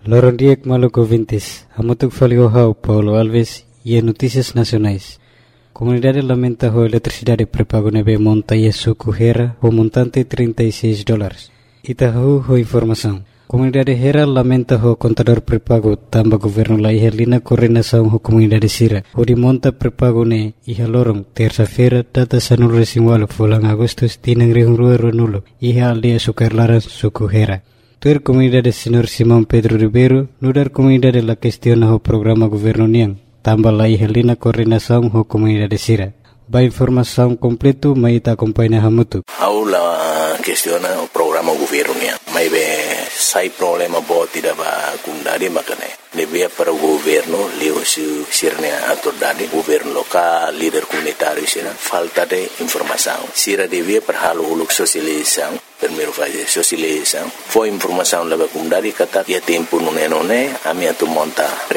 Loron Diek Maluco Vintes, Amotuk Falio Paulo Alves e Notícias Nacionais. Comunidade lamenta a eletricidade pré-pago nebe monta e suco Hera, o montante $36. Itahu ho informação. Comunidade Hera lamenta o contador pré-pago tamba governo la ihalina coordenação ho comunidade Sira. O de monta pré-pago ne iha lorong terça-feira data sanul resinwalo fulang Agustus tinang rihung ruero nulo iha aldea sukarlaran suco Hera. Tuer comunidade Senhor Simão Pedro Ribeiro, nudar comunidade la questiona o programa governo niang, tamba la ihalina coordenação ho comunidade Sira. Ba informação completo maita acompanha hamutu. Aula questiona o programa governo niang. Mai be sai problema bo tidak ba kundari makane. Lebih para governo leo sirnya atur dari governo lokal, líder comunitário sira falta de informação. Sira devia perhalu uluk sosialização. Primeiro fazer socialização. Foi informação leva kundari kata ya tempo nune ami atu monta